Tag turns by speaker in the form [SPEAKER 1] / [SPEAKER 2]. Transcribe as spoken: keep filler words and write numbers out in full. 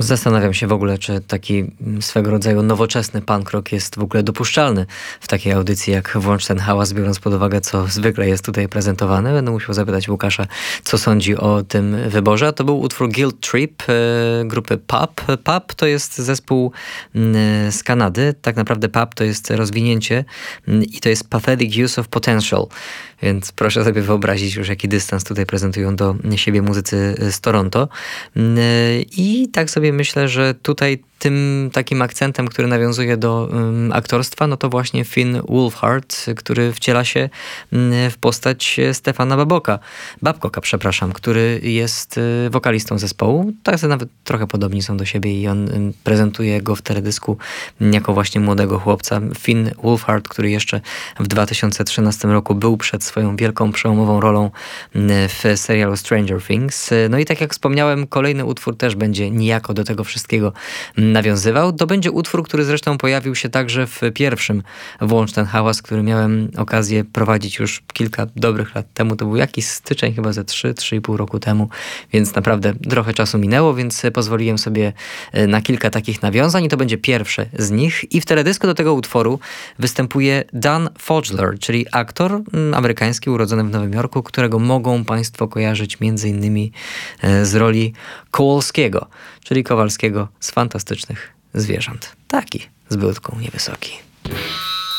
[SPEAKER 1] Zastanawiam się w ogóle, czy taki swego rodzaju nowoczesny punk rock jest w ogóle dopuszczalny w takiej audycji jak Włącz ten hałas, biorąc pod uwagę, co zwykle jest tutaj prezentowane. Będę musiał zapytać Łukasza, co sądzi o tym wyborze. A to był utwór Guilt Trip e, grupy Pub. Pub to jest zespół m, z Kanady. Tak naprawdę Pub to jest rozwinięcie m, i to jest Pathetic Use of Potential. Więc proszę sobie wyobrazić już, jaki dystans tutaj prezentują do siebie muzycy z Toronto. I tak sobie myślę, że tutaj tym takim akcentem, który nawiązuje do um, aktorstwa, no to właśnie Finn Wolfhard, który wciela się um, w postać Stefana Baboka, Babcocka, przepraszam, który jest y, wokalistą zespołu. Tak nawet trochę podobni są do siebie i on um, prezentuje go w teledysku jako właśnie młodego chłopca. Finn Wolfhard, który jeszcze w dwa tysiące trzynastym roku był przed swoją wielką, przełomową rolą w serialu Stranger Things. No i tak jak wspomniałem, kolejny utwór też będzie niejako do tego wszystkiego nawiązywał. To będzie utwór, który zresztą pojawił się także w pierwszym Włącz ten hałas, który miałem okazję prowadzić już kilka dobrych lat temu. To był jakiś styczeń, chyba ze trzy, trzy i pół roku temu, więc naprawdę trochę czasu minęło, więc pozwoliłem sobie na kilka takich nawiązań i to będzie pierwsze z nich. I w teledysku do tego utworu występuje Dan Fogler, czyli aktor amerykański urodzony w Nowym Jorku, którego mogą państwo kojarzyć między innymi z roli Kowalskiego, czyli Kowalskiego z Fantastycznych Zwierząt. Taki z byłotką niewysoki.